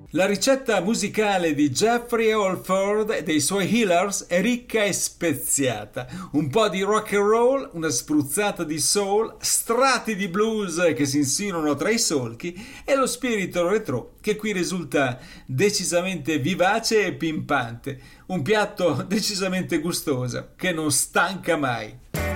La ricetta musicale di Jeffrey Holford e dei suoi Healers è ricca e speziata. Un po' di rock and roll, una spruzzata di soul, strati di blues che si insinuano tra i solchi e lo spirito retro che qui risulta decisamente vivace e pimpante. Un piatto decisamente gustoso che non stanca mai.